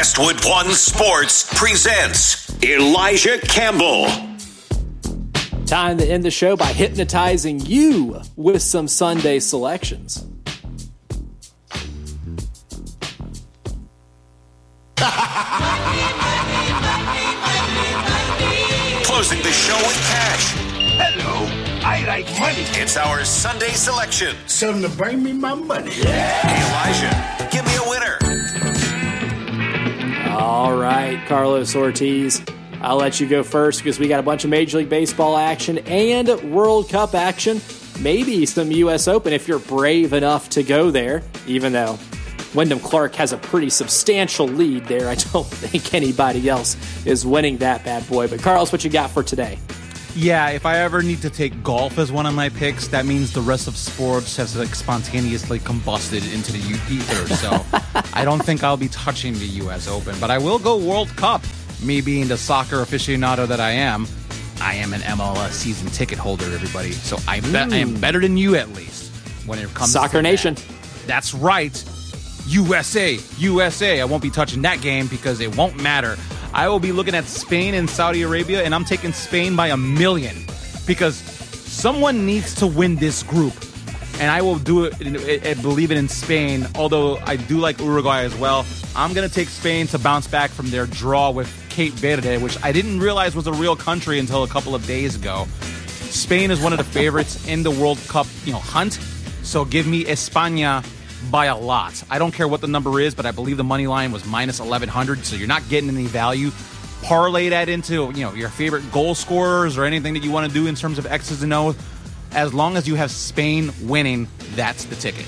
Westwood One Sports presents Elijah Campbell. Time to end the show by hypnotizing you with some Sunday selections. Closing the show with cash. Hello, I like money. It's our Sunday selection. Tell them to bring me my money. Hey, Elijah, give me a winner. All right, Carlos Ortiz, I'll let you go first because we got a bunch of Major League Baseball action and World Cup action. Maybe some U.S. Open if you're brave enough to go there, even though Wyndham Clark has a pretty substantial lead there. I don't think anybody else is winning that bad boy. But Carlos, what you got for today? Yeah, if I ever need to take golf as one of my picks, that means the rest of sports has spontaneously combusted into the ether. So I don't think I'll be touching the U.S. Open, but I will go World Cup. Me being the soccer aficionado that I am an MLS season ticket holder, everybody. So I am better than you at least when it comes Soccer to Nation. that. That's right. USA. I won't be touching that game because it won't matter. I will be looking at Spain and Saudi Arabia, and I'm taking Spain by 1 million because someone needs to win this group. And I will do it, I believe it in Spain, although I do like Uruguay as well. I'm going to take Spain to bounce back from their draw with Cape Verde, which I didn't realize was a real country until a couple of days ago. Spain is one of the favorites in the World Cup, hunt. So give me España by a lot. I don't care what the number is, but I believe the money line was minus 1,100, so you're not getting any value. Parlay that into your favorite goal scorers or anything that you want to do in terms of X's and O's. As long as you have Spain winning, that's the ticket.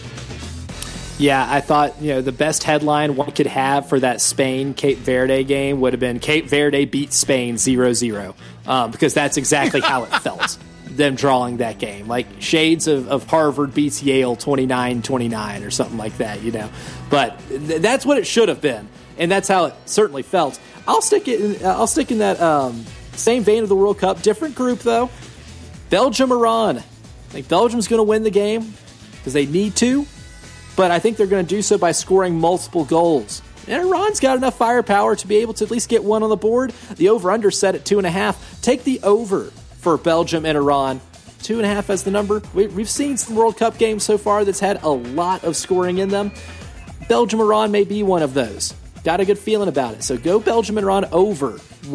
Yeah, I thought the best headline one could have for that Spain-Cape Verde game would have been Cape Verde beats Spain 0-0, because that's exactly how it felt, them drawing that game. Like shades of Harvard beats Yale 29-29 or something like that, But that's what it should have been, and that's how it certainly felt. I'll stick in that same vein of the World Cup. Different group, though. Belgium-Iran. I think Belgium's going to win the game because they need to, but I think they're going to do so by scoring multiple goals. And Iran's got enough firepower to be able to at least get one on the board. The over-under set at 2.5. Take the over for Belgium and Iran. 2.5 as the number. We've seen some World Cup games so far that's had a lot of scoring in them. Belgium-Iran may be one of those. Got a good feeling about it. So go Belgium and Iran over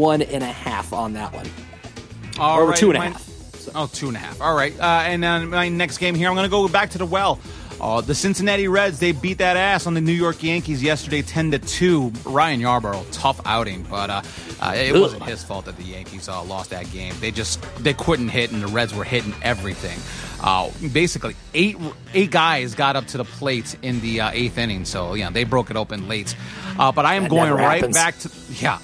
1.5 on that one. All right, 2.5. 2.5. All right. And then my next game here, I'm going to go back to the well. The Cincinnati Reds, they beat that ass on the New York Yankees yesterday 10-2. Ryan Yarbrough, tough outing, but it wasn't his fault that the Yankees lost that game. They couldn't hit, and the Reds were hitting everything. Basically, eight guys got up to the plate in the eighth inning, so they broke it open late. But I am going right back to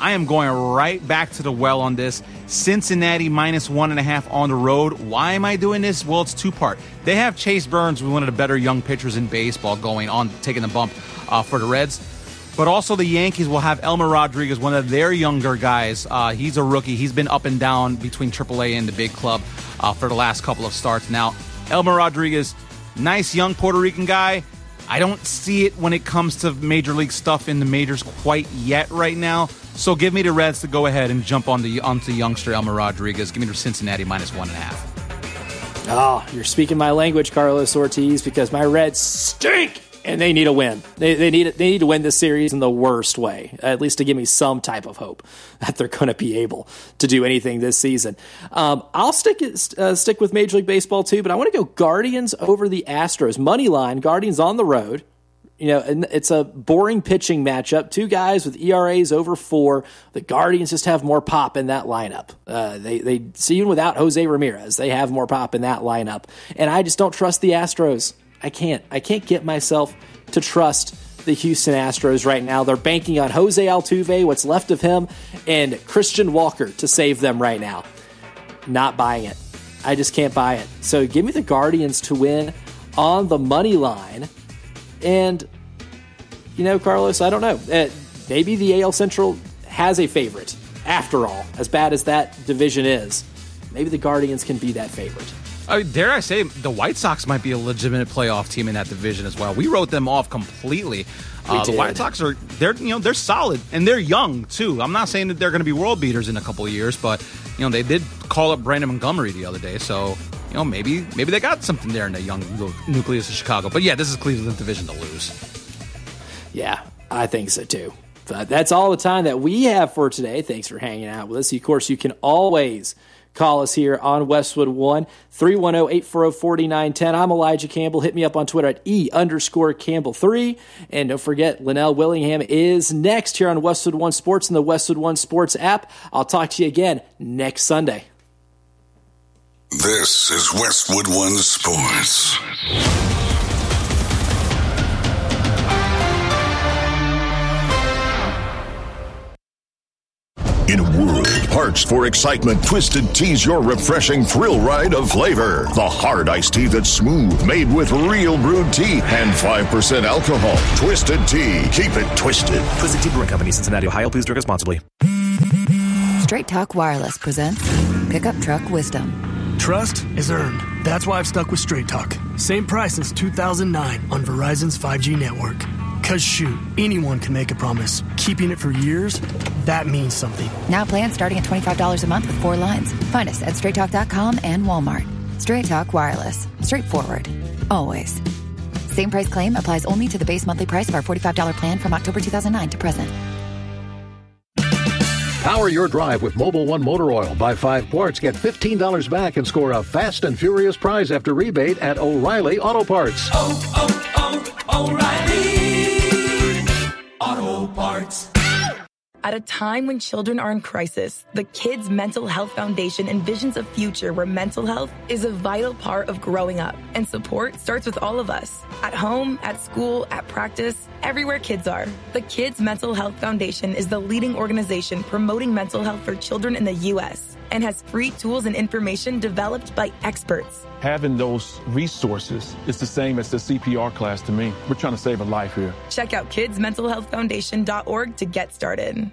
the well on this. Cincinnati minus 1.5 on the road. Why am I doing this? Well, it's two-part. They have Chase Burns, one of the better young pitchers in baseball, going on, taking the bump for the Reds. But also the Yankees will have Elmer Rodriguez, one of their younger guys. He's a rookie. He's been up and down between AAA and the big club for the last couple of starts. Now, Elmer Rodriguez, nice young Puerto Rican guy. I don't see it when it comes to major league stuff in the majors quite yet right now. So give me the Reds to go ahead and jump onto youngster Elmer Rodriguez. Give me the Cincinnati minus 1.5. Oh, you're speaking my language, Carlos Ortiz, because my Reds stink and they need a win. They need to win this series in the worst way, at least to give me some type of hope that they're going to be able to do anything this season. I'll stick with Major League Baseball too, but I want to go Guardians over the Astros. Money line, Guardians on the road. And it's a boring pitching matchup. Two guys with ERAs over 4. The Guardians just have more pop in that lineup. They see, even without Jose Ramirez, they have more pop in that lineup. And I just don't trust the Astros. I can't get myself to trust the Houston Astros right now. They're banking on Jose Altuve, what's left of him, and Christian Walker to save them right now. Not buying it. I just can't buy it. So give me the Guardians to win on the money line. And, Carlos, I don't know. Maybe the AL Central has a favorite. After all, as bad as that division is, maybe the Guardians can be that favorite. Dare I say, the White Sox might be a legitimate playoff team in that division as well. We wrote them off completely The White Sox they're solid, and they're young too. I'm not saying that they're going to be world beaters in a couple of years, but they did call up Brandon Montgomery the other day, so maybe they got something there in the young nucleus of Chicago. But yeah, this is Cleveland's division to lose. Yeah, I think so too. But that's all the time that we have for today. Thanks for hanging out with us. Of course, you can always call us here on Westwood One, 310-840-4910. I'm Elijah Campbell. Hit me up on Twitter at _Campbell3. And don't forget, Linnell Willingham is next here on Westwood One Sports and the Westwood One Sports app. I'll talk to you again next Sunday. This is Westwood One Sports. In a world parched for excitement, Twisted Tea's your refreshing thrill ride of flavor. The hard iced tea that's smooth, made with real brewed tea and 5% alcohol. Twisted Tea. Keep it twisted. Twisted Tea Brewing Company, Cincinnati, Ohio. Please drink responsibly. Straight Talk Wireless presents Pickup Truck Wisdom. Trust is earned. That's why I've stuck with Straight Talk. Same price since 2009 on Verizon's 5G network. Because shoot, anyone can make a promise. Keeping it for years, that means something. Now plans starting at $25 a month with 4 lines. Find us at straighttalk.com and Walmart. Straight Talk Wireless. Straightforward. Always. Same price claim applies only to the base monthly price of our $45 plan from October 2009 to present. Power your drive with Mobil 1 motor oil. Buy 5 quarts, get $15 back, and score a fast and furious prize after rebate at O'Reilly Auto Parts. O'Reilly Auto Parts. At a time when children are in crisis, the Kids Mental Health Foundation envisions a future where mental health is a vital part of growing up. And support starts with all of us. At home, at school, at practice, everywhere kids are. The Kids Mental Health Foundation is the leading organization promoting mental health for children in the U.S. and has free tools and information developed by experts. Having those resources is the same as the CPR class to me. We're trying to save a life here. Check out kidsmentalhealthfoundation.org to get started.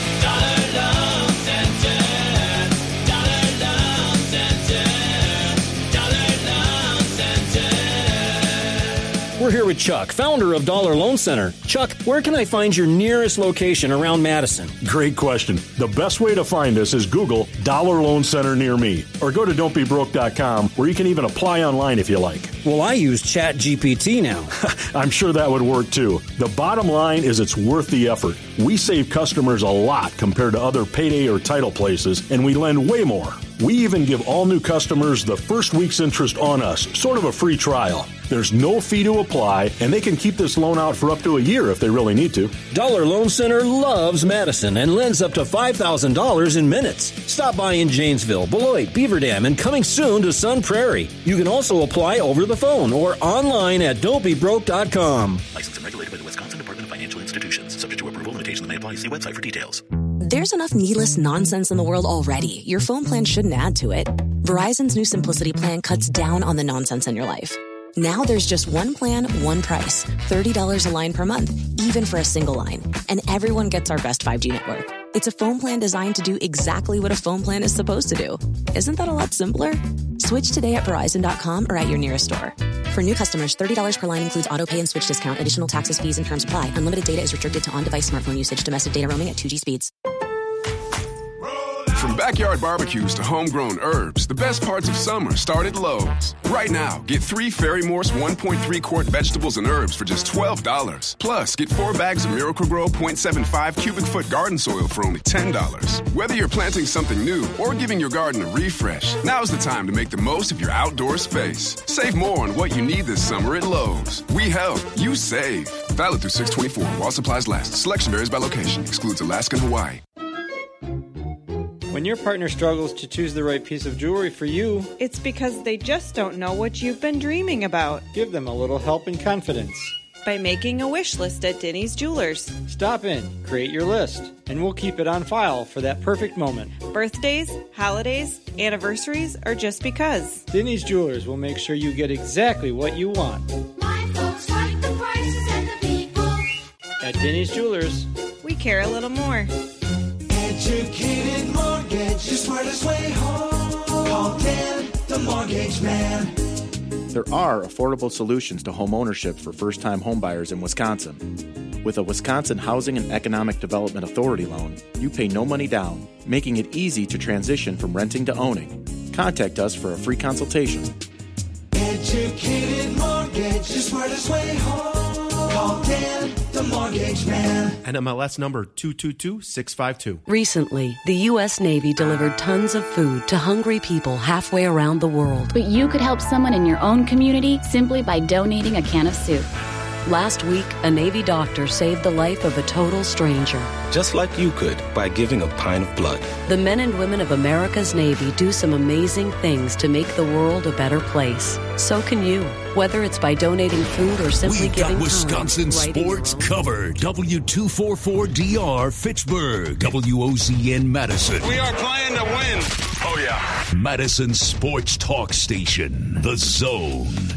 We're here with Chuck, founder of Dollar Loan Center. Chuck, where can I find your nearest location around Madison? Great question. The best way to find us is Google Dollar Loan Center near me, or go to don'tbebroke.com, where you can even apply online if you like. Well, I use ChatGPT now. I'm sure that would work too. The bottom line is it's worth the effort. We save customers a lot compared to other payday or title places, and we lend way more. We even give all new customers the first week's interest on us, sort of a free trial. There's no fee to apply, and they can keep this loan out for up to a year if they really need to. Dollar Loan Center loves Madison and lends up to $5,000 in minutes. Stop by in Janesville, Beloit, Beaver Dam, and coming soon to Sun Prairie. You can also apply over the phone or online at don'tbebroke.com. Licensed and regulated by the Wisconsin Department of Financial Institutions. Subject to approval, limitations may apply. See website for details. There's enough needless nonsense in the world already. Your phone plan shouldn't add to it. Verizon's new Simplicity plan cuts down on the nonsense in your life. Now there's just one plan, one price. $30 a line per month, even for a single line. And everyone gets our best 5G network. It's a phone plan designed to do exactly what a phone plan is supposed to do. Isn't that a lot simpler? Switch today at Verizon.com or at your nearest store. For new customers, $30 per line includes auto pay and switch discount. Additional taxes, fees, and terms apply. Unlimited data is restricted to on-device smartphone usage. Domestic data roaming at 2G speeds. From backyard barbecues to homegrown herbs, the best parts of summer start at Lowe's. Right now, get 3 Ferry Morse 1.3 quart vegetables and herbs for just $12. Plus, get 4 bags of Miracle-Gro 0.75 cubic foot garden soil for only $10. Whether you're planting something new or giving your garden a refresh, now's the time to make the most of your outdoor space. Save more on what you need this summer at Lowe's. We help, you save. Valid through 6/24 while supplies last. Selection varies by location. Excludes Alaska and Hawaii. When your partner struggles to choose the right piece of jewelry for you, it's because they just don't know what you've been dreaming about. Give them a little help and confidence by making a wish list at Denny's Jewelers. Stop in, create your list, and we'll keep it on file for that perfect moment. Birthdays, holidays, anniversaries, or just because. Denny's Jewelers will make sure you get exactly what you want. My folks like the prices and the people. At Denny's Jewelers, we care a little more. Educated Mortgage, the smartest way home. Call Dan, the mortgage man. There are affordable solutions to home ownership for first-time homebuyers in Wisconsin. With a Wisconsin Housing and Economic Development Authority loan, you pay no money down, making it easy to transition from renting to owning. Contact us for a free consultation. Educated mortgage, the smartest way home. Call Dan, the mortgage man. NMLS number 222652. Recently, the U.S. Navy delivered tons of food to hungry people halfway around the world. But you could help someone in your own community simply by donating a can of soup. Last week, a Navy doctor saved the life of a total stranger. Just like you could by giving a pint of blood. The men and women of America's Navy do some amazing things to make the world a better place. So can you, whether it's by donating food or simply We've giving got Wisconsin time. sports covered. W244DR Fitchburg, WOZN Madison. We are playing to win. Oh, yeah. Madison Sports Talk Station, The Zone.